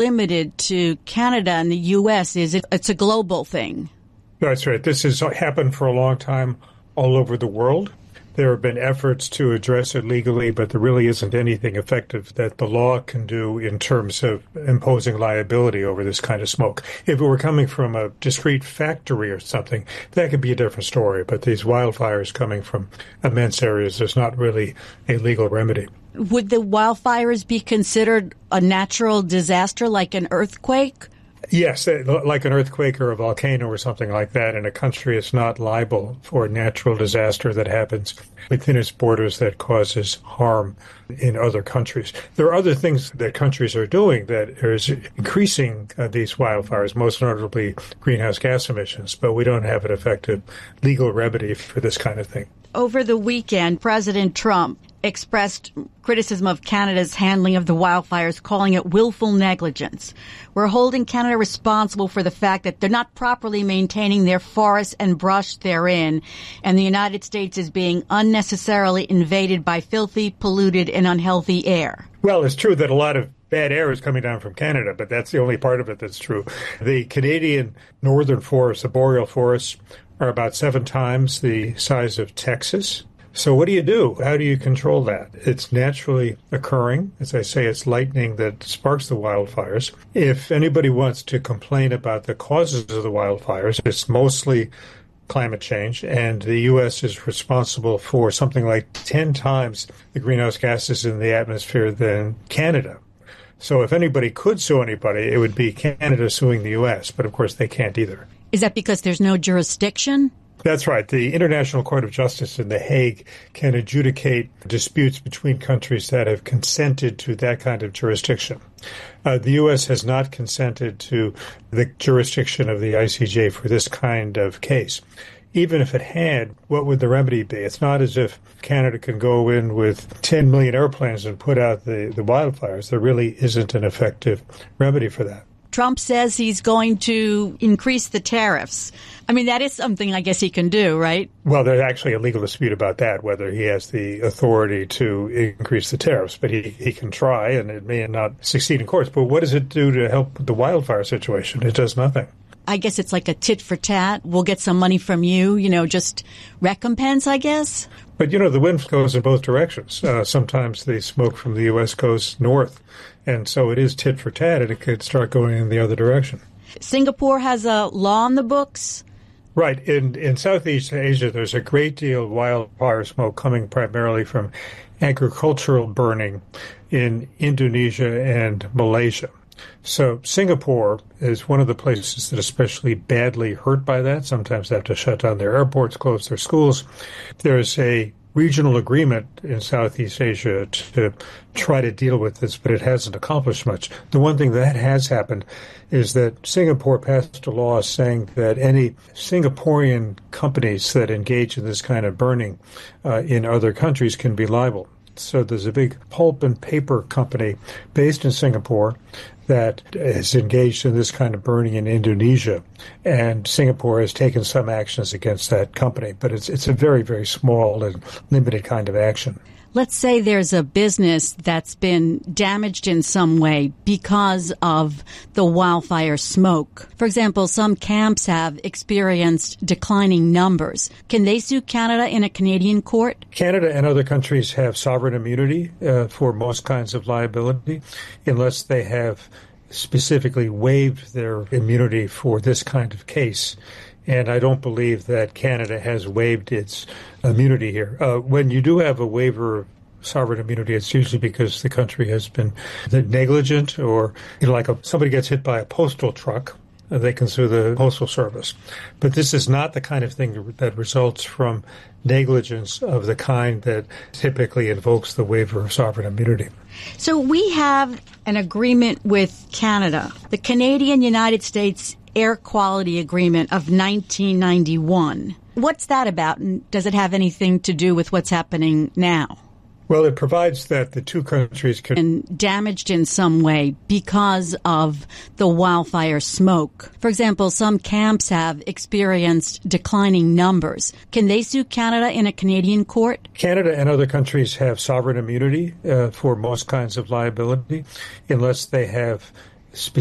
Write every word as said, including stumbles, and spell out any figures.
limited to Canada and the U S. Is it? It's a global thing. That's right. This has happened for a long time all over the world. There have been efforts to address it legally, but there really isn't anything effective that the law can do in terms of imposing liability over this kind of smoke. If it were coming from a discrete factory or something, that could be a different story. But these wildfires coming from immense areas, there's not really a legal remedy. Would the wildfires be considered a natural disaster like an earthquake? Yes, like an earthquake or a volcano or something like that. And a country is not liable for a natural disaster that happens within its borders that causes harm in other countries. There are other things that countries are doing that is increasing uh, these wildfires, most notably greenhouse gas emissions, but we don't have an effective legal remedy for this kind of thing. Over the weekend, President Trump expressed criticism of Canada's handling of the wildfires, calling it willful negligence. We're holding Canada responsible for the fact that they're not properly maintaining their forests and brush therein, and the United States is being unnecessarily invaded by filthy, polluted, and unhealthy air. Well, it's true that a lot of bad air is coming down from Canada, but that's the only part of it that's true. The Canadian northern forests, the boreal forests, are about seven times the size of Texas. So what do you do? How do you control that? It's naturally occurring. As I say, it's lightning that sparks the wildfires. If anybody wants to complain about the causes of the wildfires, it's mostly climate change, and the U S is responsible for something like ten times the greenhouse gases in the atmosphere than Canada. So if anybody could sue anybody, it would be Canada suing the U S, but of course they can't either. Is that because there's no jurisdiction? That's right. The International Court of Justice in The Hague can adjudicate disputes between countries that have consented to that kind of jurisdiction. Uh, the U S has not consented to the jurisdiction of the I C J for this kind of case. Even if it had, what would the remedy be? It's not as if Canada can go in with ten million airplanes and put out the, the wildfires. There really isn't an effective remedy for that. Trump says he's going to increase the tariffs. I mean, that is something I guess he can do, right? Well, there's actually a legal dispute about that, whether he has the authority to increase the tariffs. But he, he can try, and it may not succeed in courts. But what does it do to help the wildfire situation? It does nothing. I guess it's like a tit for tat. We'll get some money from you, you know, just recompense, I guess. But, you know, the wind goes in both directions. Uh, sometimes the smoke from the U S goes north. And so it is tit for tat, and it could start going in the other direction. Singapore has a law on the books? Right. In, in Southeast Asia, there's a great deal of wildfire smoke coming primarily from agricultural burning in Indonesia and Malaysia. So Singapore is one of the places that is especially badly hurt by that. Sometimes they have to shut down their airports, close their schools. There's a regional agreement in Southeast Asia to try to deal with this, but it hasn't accomplished much. The one thing that has happened is that Singapore passed a law saying that any Singaporean companies that engage in this kind of burning uh, in other countries can be liable. So there's a big pulp and paper company based in Singapore that is engaged in this kind of burning in Indonesia. And Singapore has taken some actions against that company, but it's it's a very, very small and limited kind of action. Let's say there's a business that's been damaged in some way because of the wildfire smoke. For example, some camps have experienced declining numbers. Can they sue Canada in a Canadian court? Canada and other countries have sovereign immunity uh, for most kinds of liability, unless they have specifically waived their immunity for this kind of case. And I don't believe that Canada has waived its immunity here. Uh, when you do have a waiver of sovereign immunity, it's usually because the country has been negligent, or, you know, like a, somebody gets hit by a postal truck, uh, they can sue the Postal Service. But this is not the kind of thing that results from negligence of the kind that typically invokes the waiver of sovereign immunity. So we have an agreement with Canada, the Canadian-United States Air Quality Agreement of nineteen ninety-one. What's that about, and does it have anything to do with what's happening now? Well, it provides that the two countries can... And damaged in some way because of the wildfire smoke. For example, some camps have experienced declining numbers. Can they sue Canada in a Canadian court? Canada and other countries have sovereign immunity uh, for most kinds of liability, unless they have